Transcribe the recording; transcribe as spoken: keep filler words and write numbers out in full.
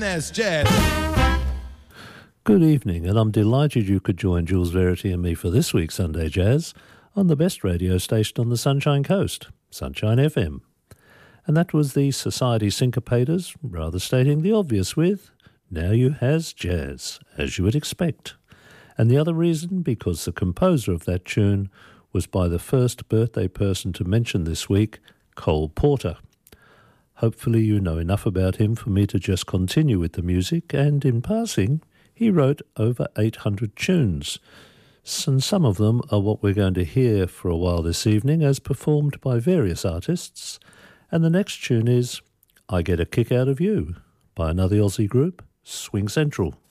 there's Jazz. Good evening, and I'm delighted you could join Jules Verity and me for this week's Sunday Jazz on the best radio station on the Sunshine Coast, Sunshine F M. And that was the Society Syncopators, rather stating the obvious with, Now You Has Jazz, as you would expect. And the other reason, because the composer of that tune was by the first birthday person to mention this week, Cole Porter. Hopefully you know enough about him for me to just continue with the music, and in passing, he wrote over eight hundred tunes, and some of them are what we're going to hear for a while this evening as performed by various artists, and the next tune is I Get a Kick Out of You by another Aussie group, Swing Central.